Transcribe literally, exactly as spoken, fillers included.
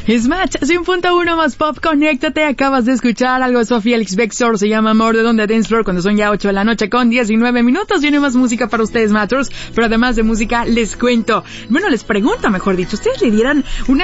Smash, cien punto uno más pop, conéctate. Acabas de escuchar algo de Sofía Alex Bextor, se llama Amor de Donde Dance Floor, cuando son ya ocho de la noche con diecinueve minutos. Viene más música para ustedes, Matros, pero además de música les cuento, bueno, les pregunto, mejor dicho, ¿ustedes le dieran una